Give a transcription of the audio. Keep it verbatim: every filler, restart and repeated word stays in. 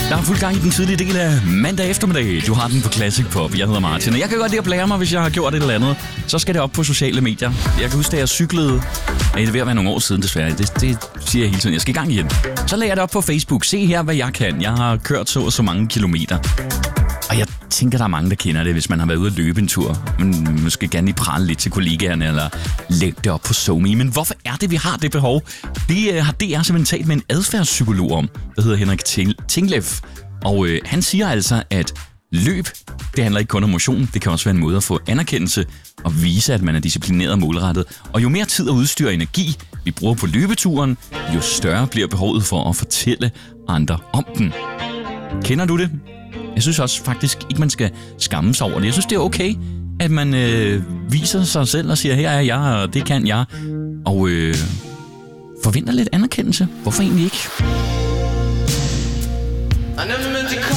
Der er fuld gang i den tidlige del af mandag eftermiddag. Du har den på Classic Pop. Jeg hedder Martin, og jeg kan godt lide at blære mig, hvis jeg har gjort et eller andet. Så skal det op på sociale medier. Jeg kan huske, da jeg cyklede. Ja, det er ved at være nogle år siden, desværre. Det, det siger jeg hele tiden. Jeg skal i gang igen. Så lagde jeg det op på Facebook. Se her, hvad jeg kan. Jeg har kørt så og så mange kilometer. Og jeg tænker, der er mange, der kender det, hvis man har været ude at løbe en tur. Man måske gerne lige prale lidt til kollegaerne, eller lægge det op på SoMe. Men hvorfor er det, vi har det behov? Det har D R simpelthen talt med en adfærdspsykolog om, der hedder Henrik Tingleff. Og øh, han siger altså, at løb, det handler ikke kun om motion. Det kan også være en måde at få anerkendelse og vise, at man er disciplineret og målrettet. Og jo mere tid og udstyr og energi vi bruger på løbeturen, jo større bliver behovet for at fortælle andre om den. Kender du det? Jeg synes også faktisk ikke, man skal skamme sig over det. Jeg synes, det er okay, at man øh, viser sig selv og siger, her er jeg, og det kan jeg. Og øh, forventer lidt anerkendelse. Hvorfor egentlig ikke? I never meant to